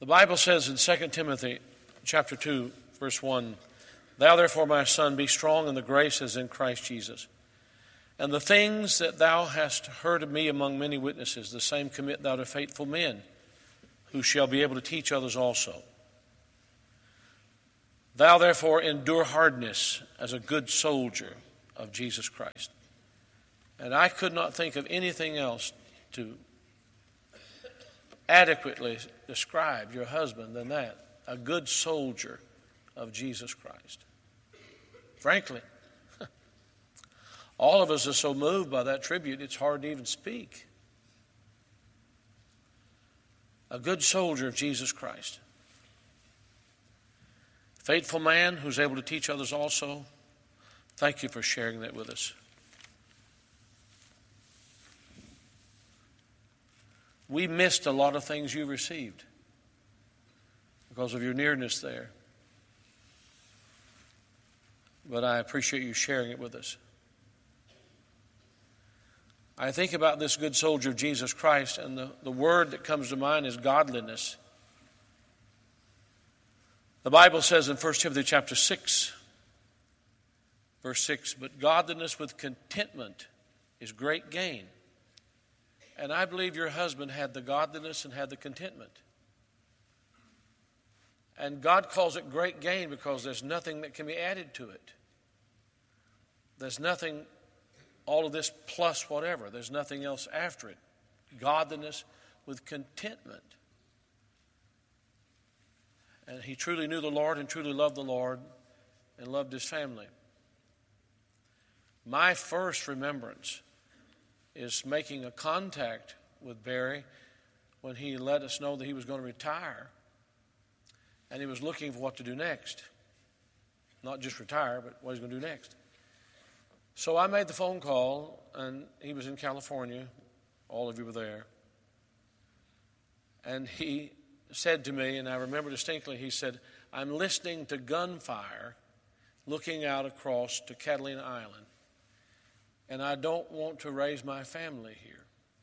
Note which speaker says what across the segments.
Speaker 1: Bible says in 2 Timothy chapter 2, verse 1, "Thou therefore, my son, be strong in the grace that is in Christ Jesus. And the things that thou hast heard of me among many witnesses, the same commit thou to faithful men, who shall be able to teach others also. Thou therefore endure hardness as a good soldier of Jesus Christ." And I could not think of anything else to adequately describe your husband than that, a good soldier of Jesus Christ. Frankly, all of us are so moved by that tribute, it's hard to even speak. A good soldier of Jesus Christ. Faithful man who's able to teach others also. Thank you for sharing that with us. We missed a lot of things you received because of your nearness there. But I appreciate you sharing it with us. I think about this good soldier of Jesus Christ, and the word that comes to mind is godliness. The Bible says in 1 Timothy chapter 6, verse 6, "But godliness with contentment is great gain." And I believe your husband had the godliness and had the contentment. And God calls it great gain because there's nothing that can be added to it. There's nothing, all of this plus whatever. There's nothing else after it. Godliness with contentment. And he truly knew the Lord and truly loved the Lord and loved his family. My first remembrance is making a contact with Barry when he let us know that he was going to retire. And he was looking for what to do next. Not just retire, but what he's going to do next. So I made the phone call, and he was in California. All of you were there. And he said to me, and I remember distinctly, he said, "I'm listening to gunfire looking out across to Catalina Island. And I don't want to raise my family here.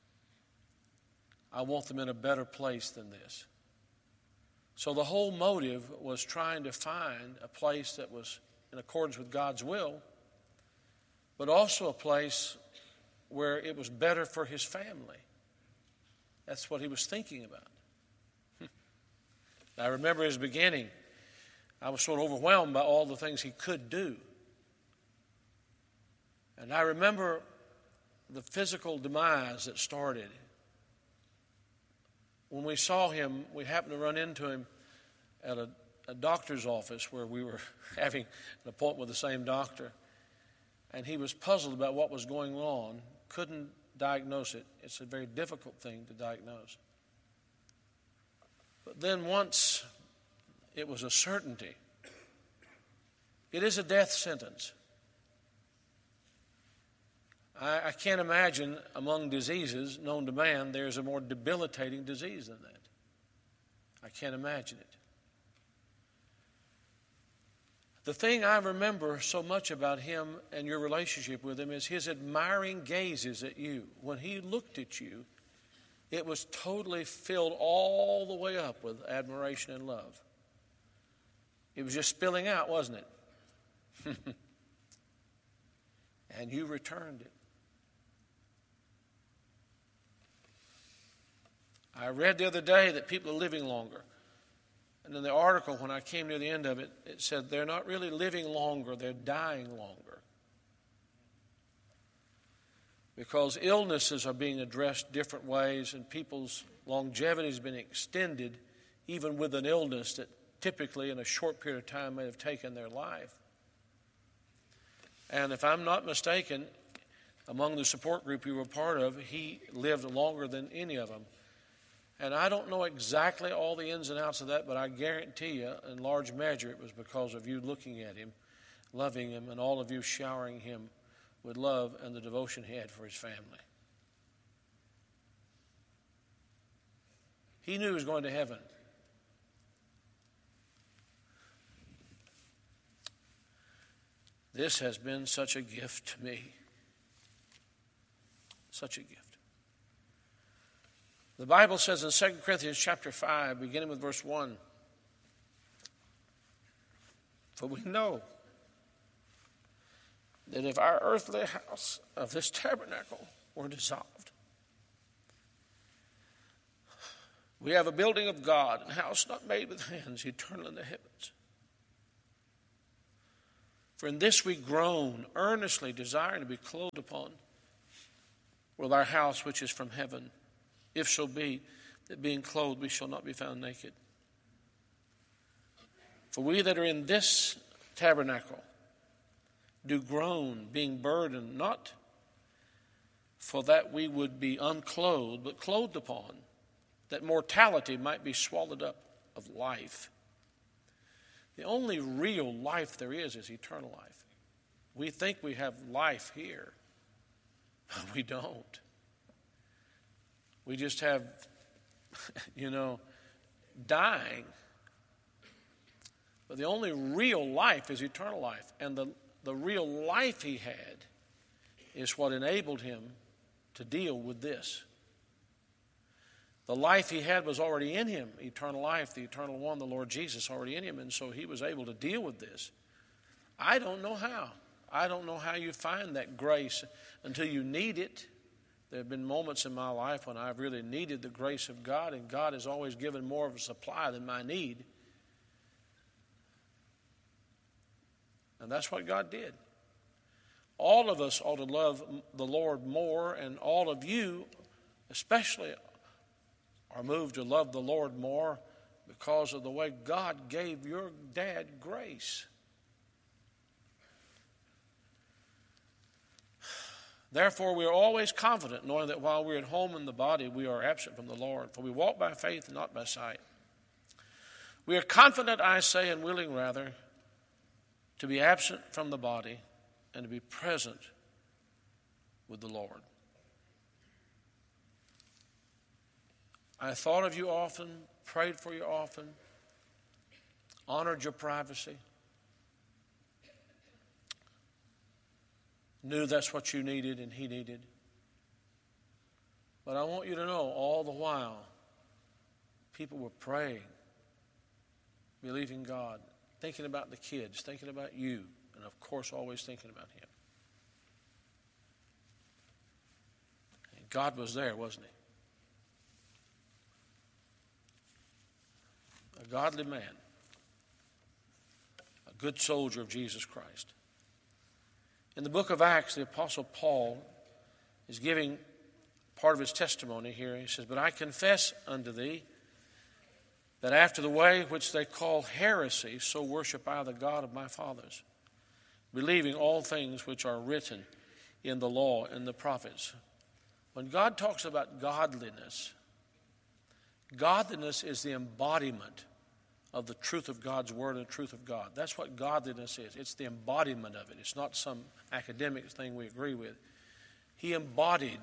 Speaker 1: I want them in a better place than this." So the whole motive was trying to find a place that was in accordance with God's will, but also a place where it was better for his family. That's what he was thinking about. I remember his beginning. I was sort of overwhelmed by all the things he could do. And I remember the physical demise that started. When we saw him, we happened to run into him at a doctor's office where we were having an appointment with the same doctor. And he was puzzled about what was going on, couldn't diagnose it. It's a very difficult thing to diagnose. But then once it was a certainty, it is a death sentence. I can't imagine among diseases known to man there's a more debilitating disease than that. I can't imagine it. The thing I remember so much about him and your relationship with him is his admiring gazes at you. When he looked at you, it was totally filled all the way up with admiration and love. It was just spilling out, wasn't it? And you returned it. I read the other day that people are living longer. And in the article, when I came near the end of it, it said they're not really living longer, they're dying longer. Because illnesses are being addressed different ways, and people's longevity has been extended even with an illness that typically in a short period of time may have taken their life. And if I'm not mistaken, among the support group you were part of, he lived longer than any of them. And I don't know exactly all the ins and outs of that, but I guarantee you, in large measure, it was because of you looking at him, loving him, and all of you showering him with love and the devotion he had for his family. He knew he was going to heaven. This has been such a gift to me. Such a gift. The Bible says in 2 Corinthians chapter 5, beginning with verse 1, "For we know that if our earthly house of this tabernacle were dissolved, we have a building of God, and a house not made with hands, eternal in the heavens. For in this we groan, earnestly desiring to be clothed upon with our house which is from heaven, if so be that being clothed we shall not be found naked. For we that are in this tabernacle do groan, being burdened, not for that we would be unclothed, but clothed upon, that mortality might be swallowed up of life." The only real life there is eternal life. We think we have life here, but we don't. We just have, dying. But the only real life is eternal life. And the real life he had is what enabled him to deal with this. The life he had was already in him, eternal life, the eternal one, the Lord Jesus, already in him. And so he was able to deal with this. I don't know how. I don't know how you find that grace until you need it. There have been moments in my life when I've really needed the grace of God, and God has always given more of a supply than my need. And that's what God did. All of us ought to love the Lord more, and all of you especially are moved to love the Lord more because of the way God gave your dad grace. Therefore, we are always confident, knowing that while we are at home in the body, we are absent from the Lord. For we walk by faith and not by sight. We are confident, I say, and willing rather, to be absent from the body and to be present with the Lord. I thought of you often, prayed for you often, honored your privacy, knew that's what you needed and he needed. But I want you to know all the while, people were praying, believing God, thinking about the kids, thinking about you, and of course always thinking about him. And God was there, wasn't he? A godly man, a good soldier of Jesus Christ. In the book of Acts, the Apostle Paul is giving part of his testimony here. He says, "But I confess unto thee that after the way which they call heresy, so worship I the God of my fathers, believing all things which are written in the law and the prophets." When God talks about godliness, godliness is the embodiment of the truth of God's word and the truth of God. That's what godliness is. It's the embodiment of it. It's not some academic thing we agree with. He embodied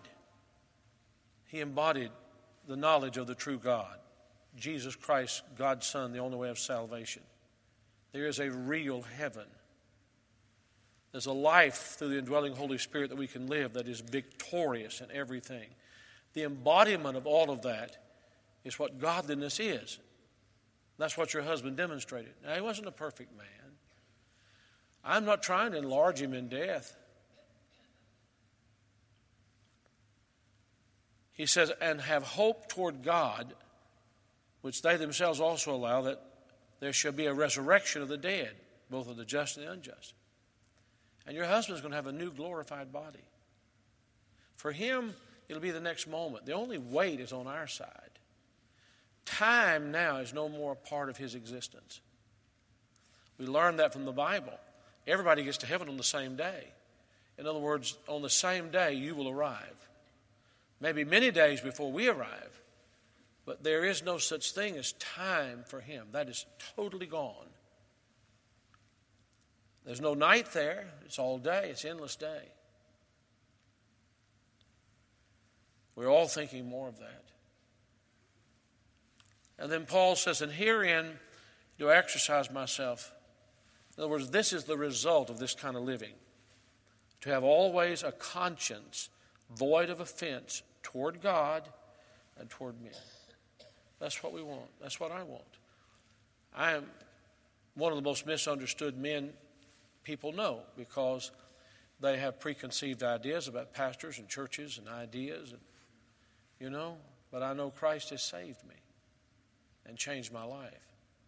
Speaker 1: the knowledge of the true God, Jesus Christ, God's Son, the only way of salvation. There is a real heaven. There's a life through the indwelling Holy Spirit that we can live that is victorious in everything. The embodiment of all of that is what godliness is. That's what your husband demonstrated. Now, he wasn't a perfect man. I'm not trying to enlarge him in death. He says, "And have hope toward God, which they themselves also allow, that there shall be a resurrection of the dead, both of the just and the unjust." And your husband's going to have a new glorified body. For him, it'll be the next moment. The only weight is on our side. Time now is no more a part of his existence. We learned that from the Bible. Everybody gets to heaven on the same day. In other words, on the same day you will arrive. Maybe many days before we arrive. But there is no such thing as time for him. That is totally gone. There's no night there. It's all day. It's endless day. We're all thinking more of that. And then Paul says, "And herein do I exercise myself." In other words, this is the result of this kind of living. To have always a conscience void of offense toward God and toward men. That's what we want. That's what I want. I am one of the most misunderstood men people know because they have preconceived ideas about pastors and churches and ideas, but I know Christ has saved me and changed my life.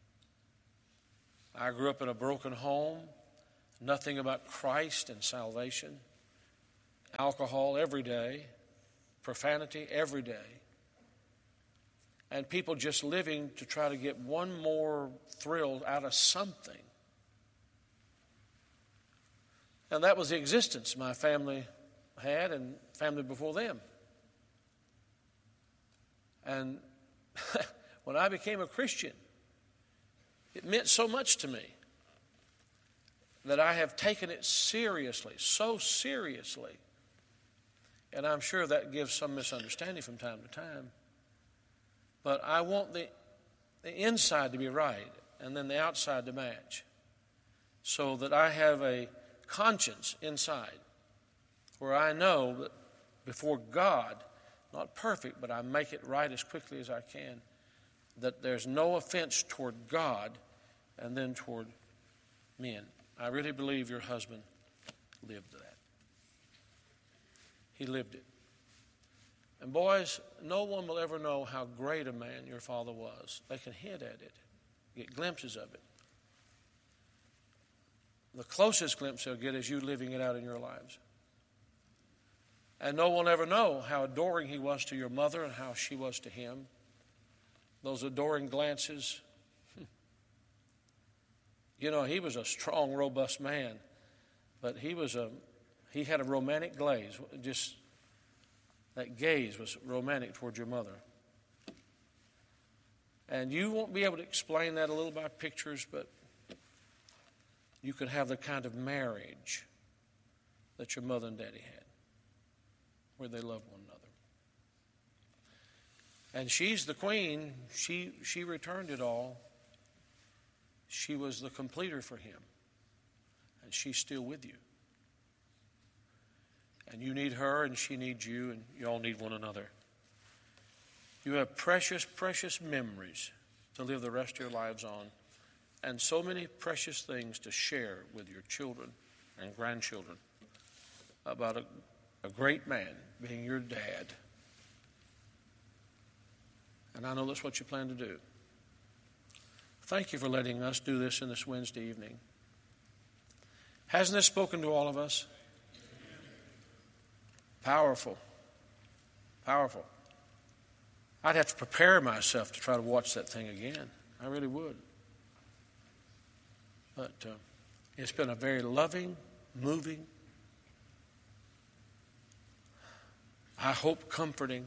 Speaker 1: I grew up in a broken home, nothing about Christ and salvation, alcohol every day, profanity every day, and people just living to try to get one more thrill out of something. And that was the existence my family had and family before them. And when I became a Christian, it meant so much to me that I have taken it seriously, so seriously. And I'm sure that gives some misunderstanding from time to time. But I want the inside to be right and then the outside to match, so that I have a conscience inside where I know that before God, not perfect, but I make it right as quickly as I can, that there's no offense toward God and then toward men. I really believe your husband lived that. He lived it. And boys, no one will ever know how great a man your father was. They can hint at it, get glimpses of it. The closest glimpse they'll get is you living it out in your lives. And no one will ever know how adoring he was to your mother and how she was to him. Those adoring glances. He was a strong, robust man, but he had a romantic glaze. Just that gaze was romantic toward your mother. And you won't be able to explain that a little by pictures, but you could have the kind of marriage that your mother and daddy had, where they loved one another. And she's the queen. She returned it all. She was the completer for him. And she's still with you. And you need her, and she needs you, and you all need one another. You have precious, precious memories to live the rest of your lives on, and so many precious things to share with your children and grandchildren about a great man being your dad. And I know that's what you plan to do. Thank you for letting us do this in this Wednesday evening. Hasn't this spoken to all of us? Powerful. Powerful. I'd have to prepare myself to try to watch that thing again. I really would. But it's been a very loving, moving, I hope comforting,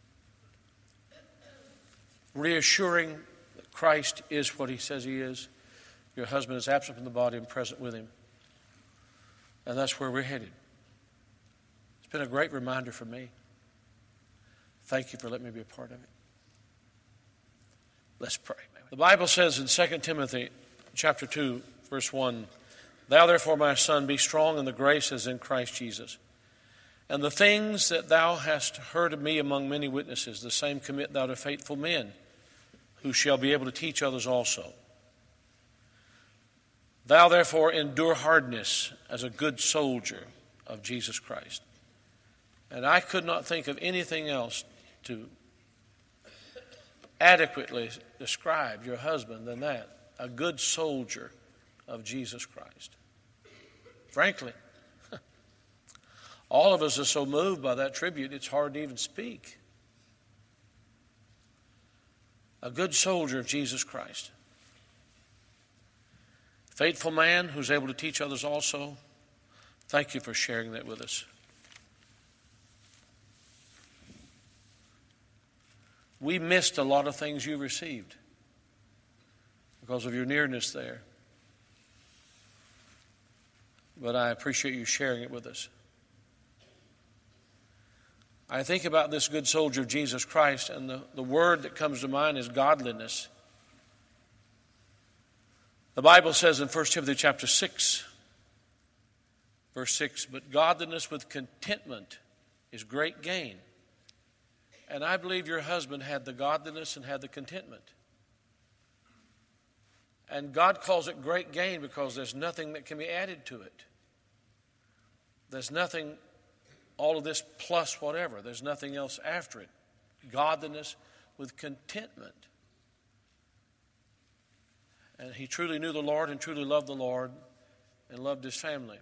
Speaker 1: reassuring that Christ is what he says he is. Your husband is absent from the body and present with him. And that's where we're headed. It's been a great reminder for me. Thank you for letting me be a part of it. Let's pray. The Bible says in 2 Timothy chapter 2, verse 1, "Thou therefore, my son, be strong in the grace that is in Christ Jesus. And the things that thou hast heard of me among many witnesses, the same commit thou to faithful men, who shall be able to teach others also. Thou therefore endure hardness as a good soldier of Jesus Christ." And I could not think of anything else to adequately describe your husband than that. A good soldier of Jesus Christ. Frankly, all of us are so moved by that tribute, it's hard to even speak. A good soldier of Jesus Christ. Faithful man who's able to teach others also. Thank you for sharing that with us. We missed a lot of things you received because of your nearness there. But I appreciate you sharing it with us. I think about this good soldier of Jesus Christ, and the word that comes to mind is godliness. The Bible says in 1 Timothy chapter 6, verse 6, "But godliness with contentment is great gain. And I believe your husband had the godliness and had the contentment. And God calls it great gain because there's nothing that can be added to it. There's nothing, all of this plus whatever. There's nothing else after it. Godliness with contentment. And he truly knew the Lord and truly loved the Lord and loved his family.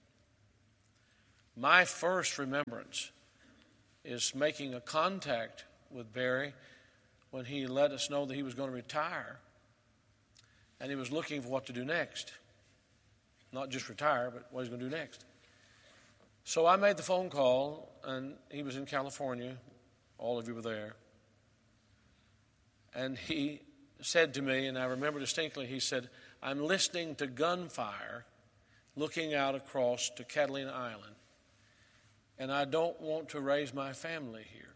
Speaker 1: My first remembrance is making a contact with Barry when he let us know that he was going to retire. And he was looking for what to do next. Not just retire, but what he's going to do next. So I made the phone call, and he was in California. All of you were there. And he said to me, and I remember distinctly, he said, I'm listening to gunfire looking out across to Catalina Island, and I don't want to raise my family here.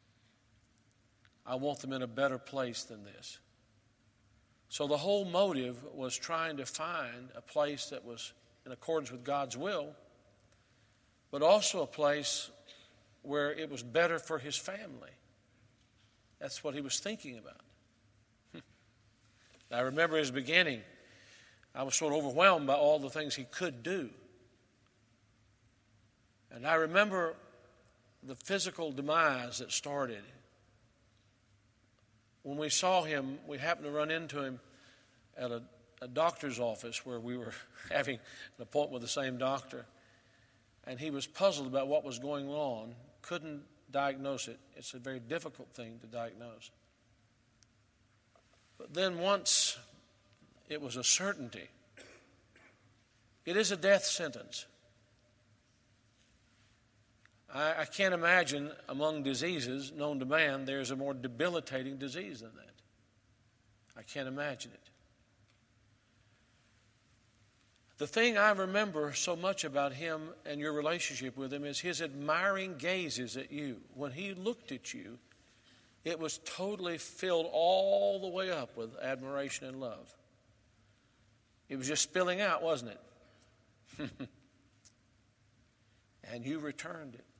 Speaker 1: I want them in a better place than this. So the whole motive was trying to find a place that was in accordance with God's will, but also a place where it was better for his family. That's what he was thinking about. I remember his beginning. I was sort of overwhelmed by all the things he could do. And I remember the physical demise that started. When we saw him, we happened to run into him at a doctor's office where we were having an appointment with the same doctor. And he was puzzled about what was going on, couldn't diagnose it. It's a very difficult thing to diagnose. But then once it was a certainty, it is a death sentence. I can't imagine among diseases known to man there's a more debilitating disease than that. I can't imagine it. The thing I remember so much about him and your relationship with him is his admiring gazes at you. When he looked at you, it was totally filled all the way up with admiration and love. It was just spilling out, wasn't it? And you returned it.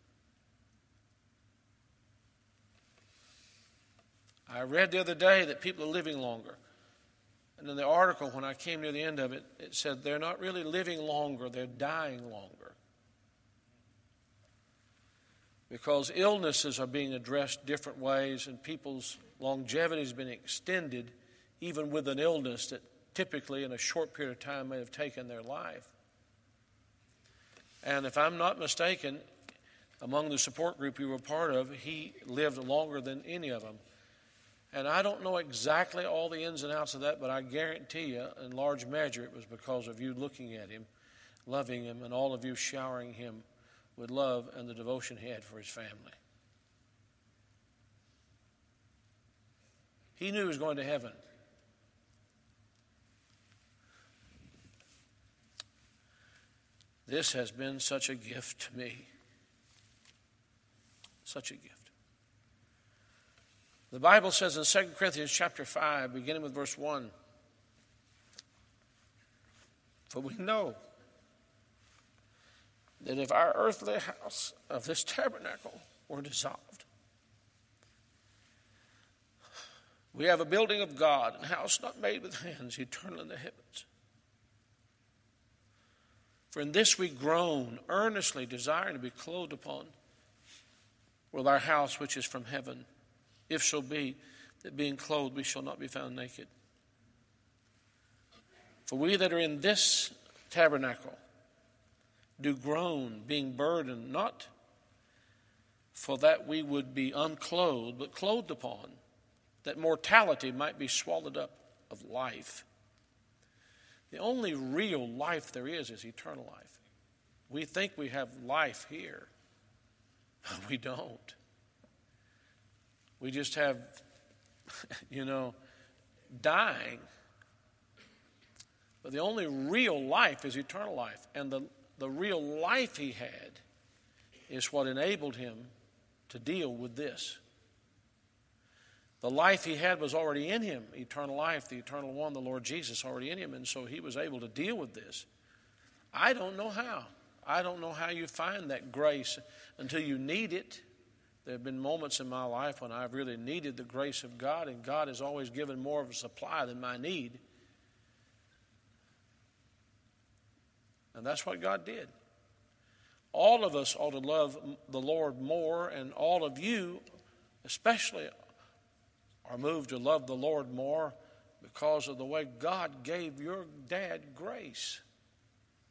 Speaker 1: I read the other day that people are living longer. And in the article, when I came near the end of it, it said they're not really living longer, they're dying longer. Because illnesses are being addressed different ways, and people's longevity has been extended, even with an illness that typically in a short period of time may have taken their life. And if I'm not mistaken, among the support group you were part of, he lived longer than any of them. And I don't know exactly all the ins and outs of that, but I guarantee you, in large measure, it was because of you looking at him, loving him, and all of you showering him with love and the devotion he had for his family. He knew he was going to heaven. This has been such a gift to me. Such a gift. The Bible says in 2 Corinthians chapter 5, beginning with verse 1, for we know that if our earthly house of this tabernacle were dissolved, we have a building of God, a house not made with hands, eternal in the heavens. For in this we groan, earnestly desiring to be clothed upon with our house which is from heaven, if so be that being clothed we shall not be found naked. For we that are in this tabernacle do groan, being burdened, not for that we would be unclothed, but clothed upon, that mortality might be swallowed up of life. The only real life there is eternal life. We think we have life here, but we don't. We just have, dying. But the only real life is eternal life. And the real life he had is what enabled him to deal with this. The life he had was already in him, eternal life, the eternal one, the Lord Jesus, already in him. And so he was able to deal with this. I don't know how. I don't know how you find that grace until you need it. There have been moments in my life when I've really needed the grace of God, and God has always given more of a supply than my need. And that's what God did. All of us ought to love the Lord more, and all of you especially are moved to love the Lord more because of the way God gave your dad grace.